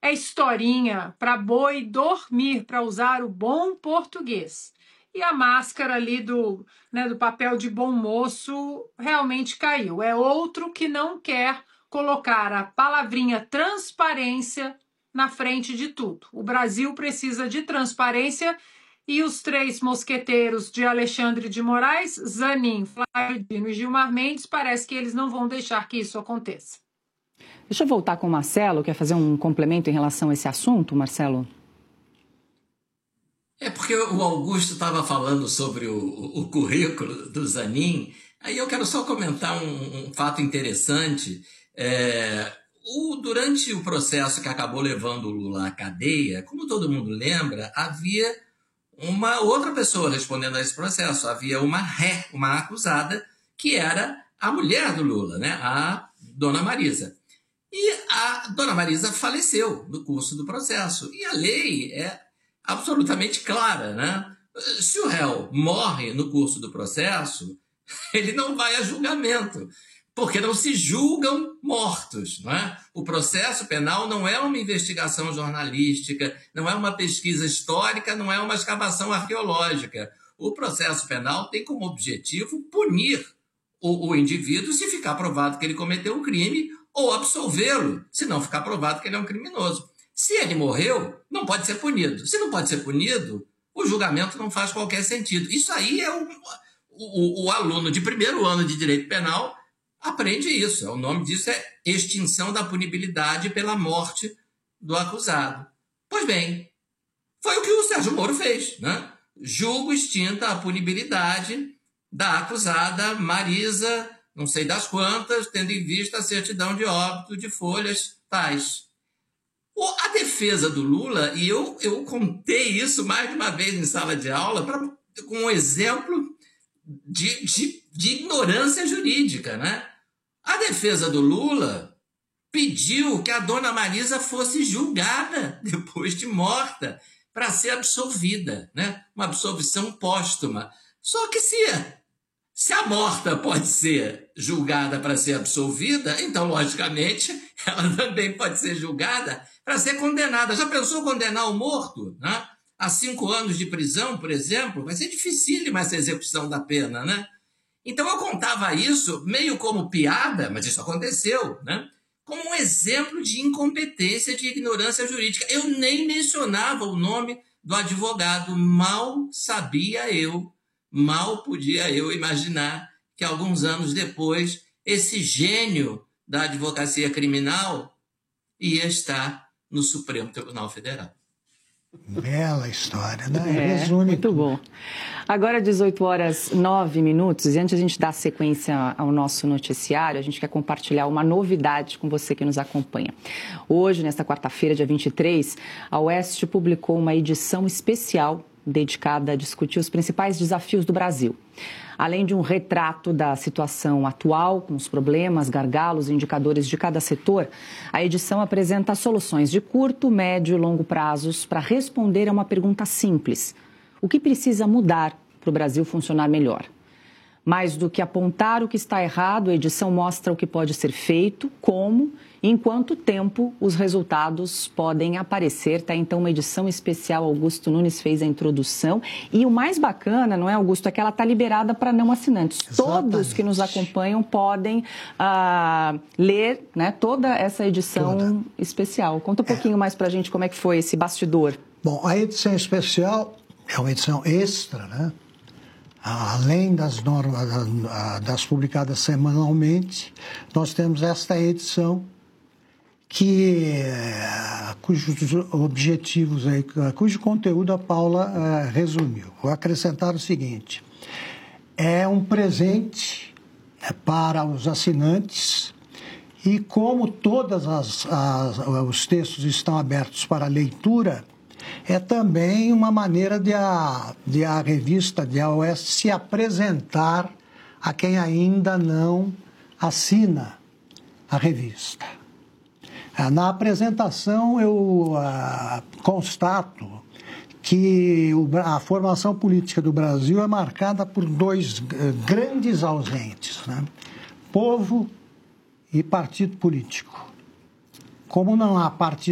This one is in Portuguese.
é historinha para boi dormir, para usar o bom português. E a máscara ali do papel de bom moço realmente caiu. É outro que não quer colocar a palavrinha transparência na frente de tudo. O Brasil precisa de transparência e os três mosqueteiros de Alexandre de Moraes, Zanin, Flávio Dino e Gilmar Mendes, parece que eles não vão deixar que isso aconteça. Deixa eu voltar com o Marcelo, quer fazer um complemento em relação a esse assunto, Marcelo? É porque o Augusto estava falando sobre o currículo do Zanin, aí eu quero só comentar um fato interessante. Durante o processo que acabou levando o Lula à cadeia, como todo mundo lembra, havia uma outra pessoa respondendo a esse processo. Havia uma acusada, que era a mulher do Lula, né? A Dona Marisa. E a Dona Marisa faleceu no curso do processo. E a lei é absolutamente clara, né? Se o réu morre no curso do processo, ele não vai a julgamento, porque não se julgam mortos, não é? O processo penal não é uma investigação jornalística, não é uma pesquisa histórica, não é uma escavação arqueológica. O processo penal tem como objetivo punir o indivíduo se ficar provado que ele cometeu um crime ou absolvê-lo, se não ficar provado que ele é um criminoso. Se ele morreu, não pode ser punido. Se não pode ser punido, o julgamento não faz qualquer sentido. Isso aí é o aluno de primeiro ano de direito penal aprende isso. O nome disso é extinção da punibilidade pela morte do acusado. Pois bem, foi o que o Sérgio Moro fez, né? Julgo extinta a punibilidade da acusada Marisa, não sei das quantas, tendo em vista a certidão de óbito de folhas tais. A defesa do Lula, e eu contei isso mais de uma vez em sala de aula, com um exemplo de ignorância jurídica, né? A defesa do Lula pediu que a Dona Marisa fosse julgada depois de morta para ser absolvida, né? Uma absolvição póstuma. Só que se a morta pode ser julgada para ser absolvida, então, logicamente, ela também pode ser julgada para ser condenada. Já pensou condenar o morto, né? A 5 anos de prisão, por exemplo? Vai ser dificílima essa execução da pena, né? Então, eu contava isso meio como piada, mas isso aconteceu, né? Como um exemplo de incompetência, de ignorância jurídica. Eu nem mencionava o nome do advogado. Mal podia eu imaginar que alguns anos depois, esse gênio da advocacia criminal ia estar no Supremo Tribunal Federal. Bela história, né? Resume muito tudo. Bom. Agora, 18h09, e antes de a gente dar sequência ao nosso noticiário, a gente quer compartilhar uma novidade com você que nos acompanha. Hoje, nesta quarta-feira, dia 23, a UEST publicou uma edição especial dedicada a discutir os principais desafios do Brasil. Além de um retrato da situação atual, com os problemas, gargalos e indicadores de cada setor, a edição apresenta soluções de curto, médio e longo prazos para responder a uma pergunta simples: o que precisa mudar para o Brasil funcionar melhor? Mais do que apontar o que está errado, a edição mostra o que pode ser feito, como e em quanto tempo os resultados podem aparecer. Tá? Então, uma edição especial, Augusto Nunes fez a introdução. E o mais bacana, não é, Augusto, é que ela está liberada para não assinantes. Exatamente. Todos que nos acompanham podem ler, né, toda essa edição especial. Conta um pouquinho mais para a gente como é que foi esse bastidor. Bom, a edição especial é uma edição extra, né? Além das normas, das publicadas semanalmente, nós temos esta edição cujos objetivos, cujo conteúdo a Paula resumiu. Vou acrescentar o seguinte: é um presente para os assinantes e, como todos os textos estão abertos para leitura, é também uma maneira de a revista, de a UEST, se apresentar a quem ainda não assina a revista. Na apresentação, eu constato que a formação política do Brasil é marcada por dois grandes ausentes, né? Povo e partido político. Como não há partido